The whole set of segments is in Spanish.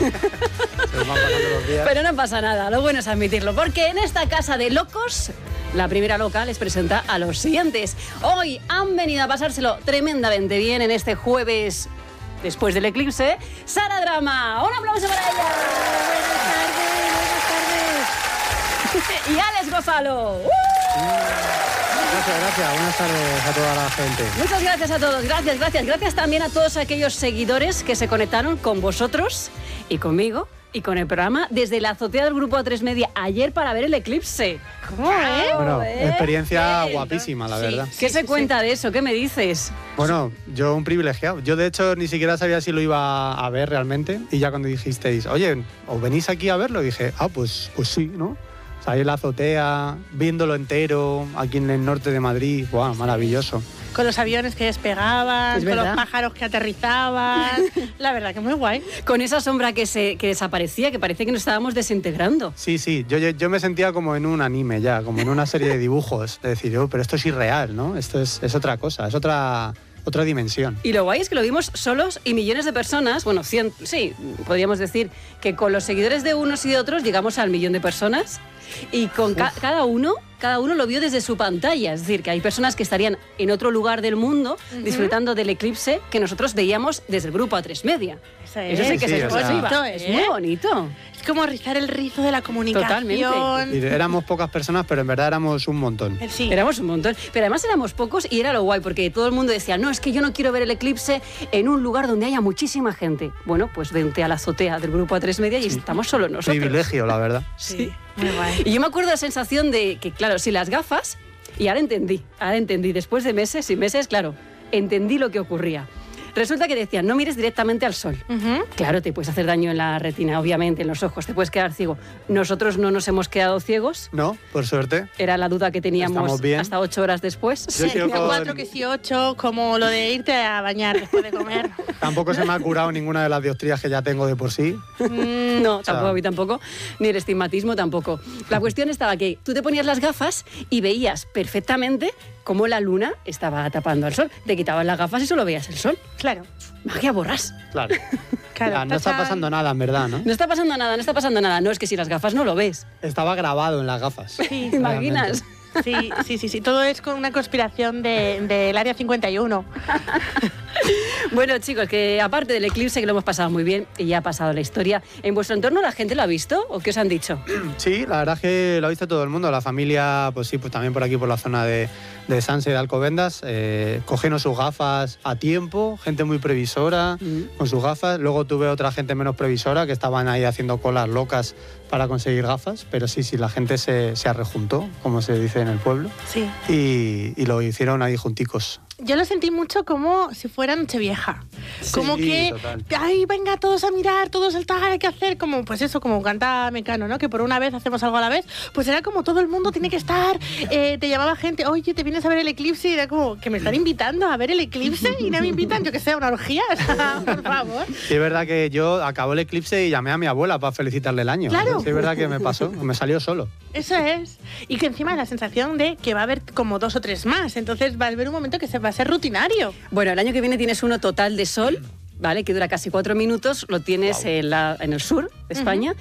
Se nos van pasando los días. Pero no pasa nada, lo bueno es admitirlo, porque en esta casa de locos, la primera loca les presenta a los siguientes. Hoy han venido a pasárselo tremendamente bien en este jueves después del eclipse. Sara Drama, un aplauso para ella. Buenas tardes. Y Alex Gonzalo. Gracias. Buenas tardes a toda la gente. Muchas gracias a todos, gracias. Gracias también a todos aquellos seguidores que se conectaron con vosotros y conmigo y con el programa desde la azotea del Grupo A3 Media ayer para ver el eclipse. ¿Cómo, Bueno, experiencia guapísima, la verdad. ¿Qué se cuenta de eso? ¿Qué me dices? Bueno, yo un privilegiado. Yo, de hecho, ni siquiera sabía si lo iba a ver realmente. Y ya cuando dijisteis, oye, ¿os venís aquí a verlo? Dije, pues sí, ¿no? O sea, ahí en la azotea, viéndolo entero, aquí en el norte de Madrid. ¡Guau! Maravilloso. Con los aviones que despegaban, con los pájaros que aterrizaban. La verdad que muy guay. Con esa sombra que desaparecía, que parecía que nos estábamos desintegrando. Sí. Yo me sentía como en un anime ya, como en una serie de dibujos. De decir, pero esto es irreal, ¿no? Esto es otra cosa, es otra dimensión. Y lo guay es que lo vimos solos y millones de personas, bueno, podríamos decir que con los seguidores de unos y de otros llegamos al 1.000.000 de personas y con cada uno lo vio desde su pantalla. Es decir, que hay personas que estarían en otro lugar del mundo disfrutando del eclipse que nosotros veíamos desde el Grupo A3 Media. Eso sí que es bonito, ¿eh? Es muy bonito. Es como rizar el rizo de la comunicación. Totalmente. Y éramos pocas personas, pero en verdad éramos un montón. Sí. Éramos un montón. Pero además éramos pocos y era lo guay, porque todo el mundo decía, no, es que yo no quiero ver el eclipse en un lugar donde haya muchísima gente. Bueno, pues vente a la azotea del Grupo A3 Media y estamos solo nosotros. Privilegio, la verdad. Sí. Muy guay. Y yo me acuerdo de la sensación de que, claro, si las gafas, y ahora entendí, después de meses y meses, claro, entendí lo que ocurría. Resulta que decían, no mires directamente al sol. Claro, te puedes hacer daño en la retina, obviamente, en los ojos, te puedes quedar ciego. Nosotros no nos hemos quedado ciegos. No, por suerte. Era la duda que teníamos hasta 8 horas después. Yo sigo con... 4, que sí 8, como lo de irte a bañar después de comer. Tampoco se me ha curado ninguna de las dioptrías que ya tengo de por sí. No, tampoco, a mí tampoco. Ni el estigmatismo tampoco. La cuestión estaba que tú te ponías las gafas y veías perfectamente cómo la luna estaba tapando al sol. Te quitabas las gafas y solo veías el sol. Claro. Magia borrás. Claro. No está pasando nada, en verdad, ¿no? No está pasando nada. No, es que si las gafas no lo ves. Estaba grabado en las gafas. Sí, ¿Te imaginas? Sí. Todo es con una conspiración del Área 51. Bueno, chicos, que aparte del eclipse, que lo hemos pasado muy bien y ya ha pasado la historia, ¿en vuestro entorno la gente lo ha visto o qué os han dicho? Sí, la verdad es que lo ha visto todo el mundo. La familia, pues sí, pues también por aquí, por la zona de Sanse, de Alcobendas, cogieron sus gafas a tiempo, gente muy previsora con sus gafas. Luego tuve otra gente menos previsora que estaban ahí haciendo colas locas para conseguir gafas, pero sí, la gente se arrejuntó, como se dice en el pueblo, sí. Y lo hicieron ahí junticos. Yo lo sentí mucho como si fuera Nochevieja. Como que, total. ay, venga, todos a mirar, todos al tal, hay que hacer, como, pues eso, como canta Mecano, ¿no? Que por una vez hacemos algo a la vez. Pues era como todo el mundo tiene que estar, te llamaba gente, oye, ¿te vienes a ver el eclipse? Y era como, que me están invitando a ver el eclipse y no me invitan, yo que sé, a una orgía, por favor. Sí, es verdad que yo acabó el eclipse y llamé a mi abuela para felicitarle el año. Claro. Sí, es verdad que me pasó, me salió solo. Eso es. Y que encima la sensación de que va a haber como 2 o 3 más, entonces va a haber un momento que se va a ser rutinario. Bueno, el año que viene tienes uno total de sol, ¿vale? Que dura casi 4 minutos, lo tienes en el sur de España,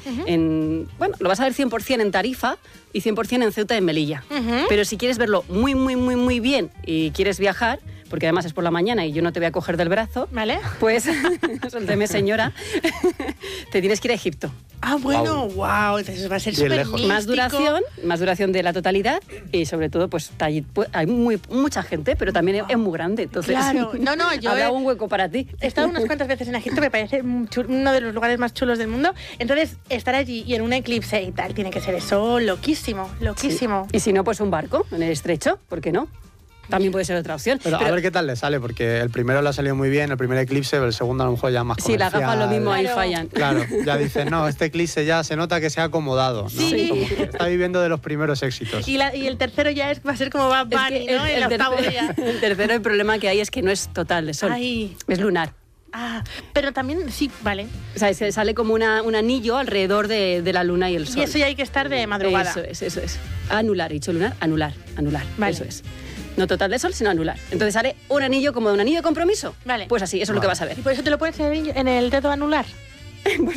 lo vas a ver 100% en Tarifa y 100% en Ceuta y en Melilla. Pero si quieres verlo muy, muy, muy, muy bien y quieres viajar, porque además es por la mañana y yo no te voy a coger del brazo, ¿vale? Pues, suélteme señora, te tienes que ir a Egipto. Ah, bueno, wow, entonces va a ser súper místico. Más duración de la totalidad y sobre todo, pues hay mucha gente, pero también es muy grande, entonces claro. No, yo habrá un hueco para ti. He estado unas cuantas veces en Egipto, me parece uno de los lugares más chulos del mundo, entonces estar allí y en un eclipse y tal, tiene que ser eso loquísimo. Sí. Y si no, pues un barco en el estrecho, ¿por qué no? También puede ser otra opción. Pero a ver qué tal le sale, porque el primero le ha salido muy bien, el primer eclipse, pero el segundo a lo mejor ya más comercial. Sí, las gafas lo mismo ahí fallan. Claro, ya dicen, no, este eclipse ya se nota que se ha acomodado, ¿no? Sí. Como que está viviendo de los primeros éxitos. Y el tercero ya va a ser como Bad Bunny, ¿no? El octavo día. El tercero, el problema que hay es que no es total de sol, es lunar. Ah, pero también, sí, vale. O sea, se sale como un anillo alrededor de la luna y el sol. Y eso ya hay que estar de madrugada. Eso es. Anular, he dicho lunar, anular. Vale. Eso es. No total de sol, sino anular. Entonces sale un anillo como un anillo de compromiso. Vale. Pues así, eso es lo que vas a ver. ¿Y por eso te lo pones en el dedo anular?